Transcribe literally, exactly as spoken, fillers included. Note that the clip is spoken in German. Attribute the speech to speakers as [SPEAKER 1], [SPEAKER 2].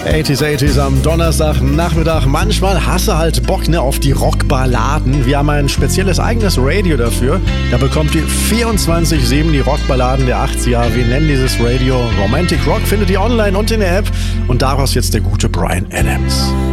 [SPEAKER 1] achtziger, achtziger am Donnerstagnachmittag. Manchmal hast du halt Bock, ne, auf die Rockballaden. Wir haben ein spezielles eigenes Radio dafür. Da bekommt ihr vierundzwanzig sieben die Rockballaden der achtziger. Wir nennen dieses Radio Romantic Rock. Findet ihr online und in der App. Und daraus jetzt der gute Bryan Adams.